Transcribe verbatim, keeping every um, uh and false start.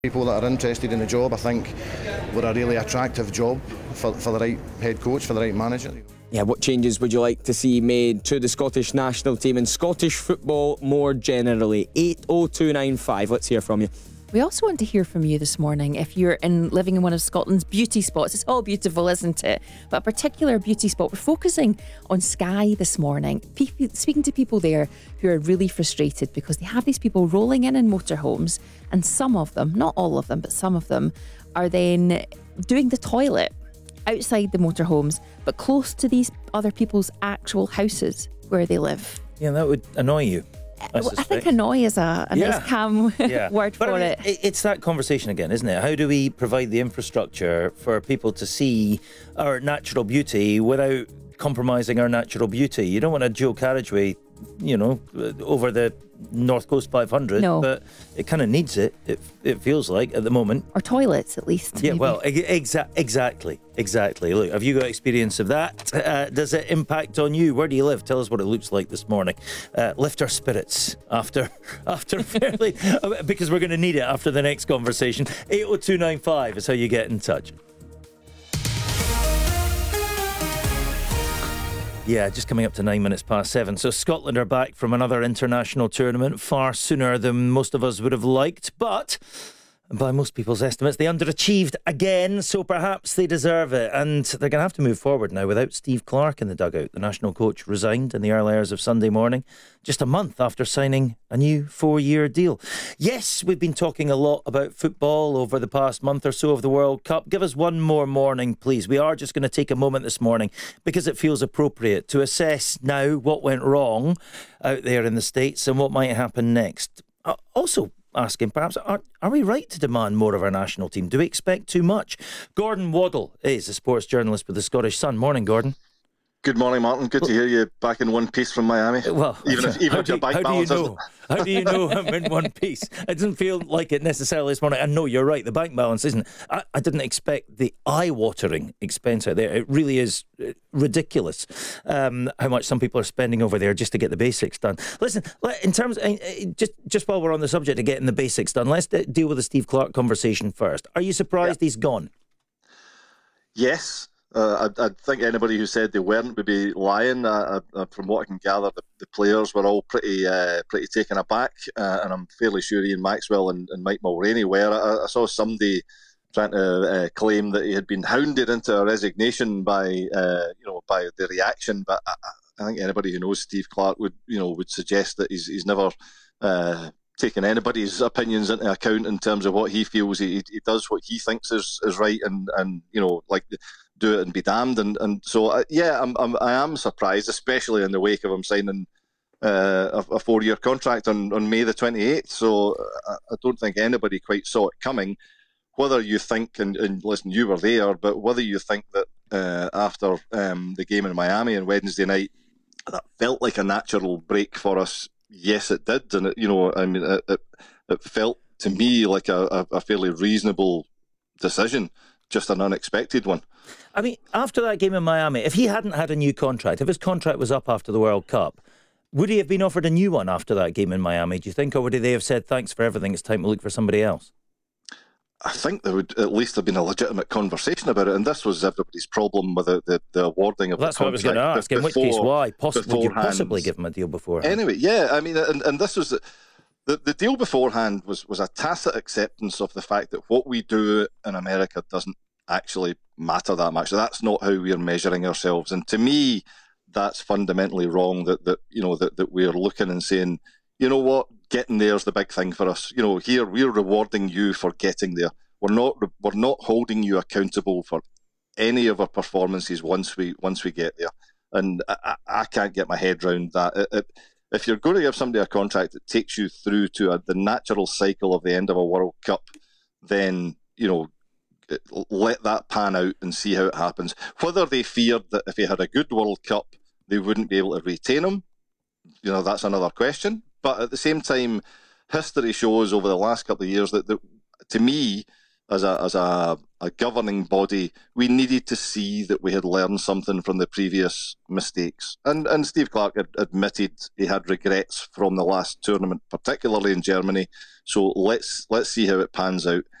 People that are interested in the job, I think we're a really attractive job for, for the right head coach, for the right manager. Yeah, what changes would you like to see made to the Scottish national team and Scottish football more generally? eight oh two nine five, let's hear from you. We also want to hear from you this morning if you're in living in one of Scotland's beauty spots. It's all beautiful, isn't it? But a particular beauty spot. We're focusing on Skye this morning, people, speaking to people there who are really frustrated because they have these people rolling in in motorhomes, and some of them, not all of them, but some of them are then doing the toilet outside the motorhomes, but close to these other people's actual houses where they live. Yeah, that would annoy you. I, well, I think annoy is a, a yeah. nice calm yeah. word but for I mean, it. It's that conversation again, isn't it? How do we provide the infrastructure for people to see our natural beauty without compromising our natural beauty? You don't want a dual carriageway, you know, over the North Coast five hundred, no. but it kind of needs it, it, it feels like, at the moment. Or toilets, at least. Yeah, maybe. well, exa- exactly, exactly. Look, have you got experience of that? Uh, does it impact on you? Where do you live? Tell us what it looks like this morning. Uh, lift our spirits after, after fairly, because we're going to need it after the next conversation. eight oh two nine five is how you get in touch. Yeah, just coming up to nine minutes past seven. So Scotland are back from another international tournament far sooner than most of us would have liked, but by most people's estimates, they underachieved again, so perhaps they deserve it. And they're going to have to move forward now without Steve Clarke in the dugout. The national coach resigned in the early hours of Sunday morning, just a month after signing a new four-year deal. Yes, we've been talking a lot about football over the past month or so of the World Cup. Give us one more morning, please. We are just going to take a moment this morning because it feels appropriate to assess now what went wrong out there in the States and what might happen next. Uh, also, asking perhaps, are, are we right to demand more of our national team? Do we expect too much? Gordon Waddle is a sports journalist with the Scottish Sun. Morning, Gordon. Good morning, Martin. Good to hear you back in one piece from Miami. Well, even if, even if your bank how balance do you know? How do you know I'm in one piece? It doesn't feel like it necessarily this morning. I know you're right. The bank balance isn't. I, I didn't expect the eye-watering expense out there. It really is ridiculous um, how much some people are spending over there just to get the basics done. Listen, in terms, uh, just just while we're on the subject of getting the basics done, let's deal with the Steve Clarke conversation first. Are you surprised yeah. he's gone? Yes. Uh, I, I think anybody who said they weren't would be lying. Uh, uh, from what I can gather, the, the players were all pretty uh, pretty taken aback, uh, and I'm fairly sure Ian Maxwell and, and Mike Mulroney were. I, I saw somebody trying to uh, claim that he had been hounded into a resignation by uh, you know by the reaction, but I, I think anybody who knows Steve Clarke would you know would suggest that he's he's never uh, taken anybody's opinions into account in terms of what he feels. He, he does what he thinks is, is right, and and you know like. do it and be damned, and and so uh, yeah, I'm, I'm I am surprised, especially in the wake of him signing uh, a, a four-year contract on, on May the twenty-eighth. So I, I don't think anybody quite saw it coming. Whether you think, and, and listen, you were there, but whether you think that uh, after um, the game in Miami on Wednesday night, that felt like a natural break for us. Yes, it did, and it, you know, I mean, it, it, it felt to me like a, a, a fairly reasonable decision. Just an unexpected one. I mean, after that game in Miami, if he hadn't had a new contract, if his contract was up after the World Cup, would he have been offered a new one after that game in Miami, do you think? Or would they have said, thanks for everything, it's time to look for somebody else? I think there would at least have been a legitimate conversation about it, and this was everybody's problem with the, the, the awarding of well, that's the contract. That's what I was going to ask. before, In which case, why? Possibly, would you beforehand. possibly give him a deal before? Anyway, yeah, I mean, and, and this was... The, the deal beforehand was, was a tacit acceptance of the fact that what we do in America doesn't actually matter that much. So that's not how we're measuring ourselves. And to me, that's fundamentally wrong, that, that you know, that, that we're looking and saying, you know what, getting there's the big thing for us. You know, here we're rewarding you for getting there. We're not we're not holding you accountable for any of our performances once we once we get there. And I, I can't get my head around that. It, it, if you're going to give somebody a contract that takes you through to a, the natural cycle of the end of a World Cup, then, you know, let that pan out and see how it happens. Whether they feared that if he had a good World Cup, they wouldn't be able to retain him, you know, that's another question. But at the same time, history shows over the last couple of years that, that to me, as a as a a governing body, we needed to see that we had learned something from the previous mistakes. And and Steve Clarke had admitted he had regrets from the last tournament, particularly in Germany. So let's let's see how it pans out.